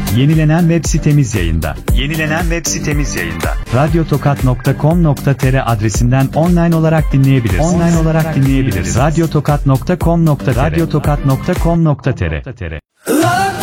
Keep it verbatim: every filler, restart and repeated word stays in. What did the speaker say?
Yenilenen web sitemiz yayında. Yenilenen web sitemiz yayında. radyotokat nokta com nokta tr adresinden online olarak dinleyebilirsiniz. Online olarak dinleyebilirsiniz. radyotokat nokta com nokta tr radyotokat nokta com nokta tr